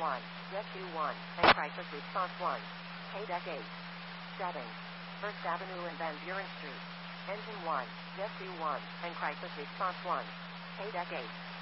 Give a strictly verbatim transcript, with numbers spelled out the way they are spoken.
one. Rescue one. And crisis response one. K-Deck eight. Settings. First Avenue and Van Buren Street. Engine one. Rescue one. And crisis response one. K-Deck eight.